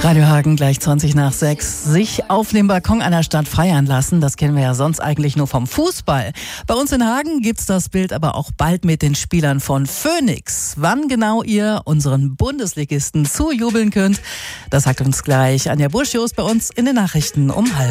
Radio Hagen gleich 20 nach 6. Sich auf dem Balkon einer Stadt feiern lassen, das kennen wir ja sonst eigentlich nur vom Fußball. Bei uns in Hagen gibt's das Bild aber auch bald mit den Spielern von Phoenix. Wann genau ihr unseren Bundesligisten zujubeln könnt, das sagt uns gleich Anja Burschjos bei uns in den Nachrichten um 12:30.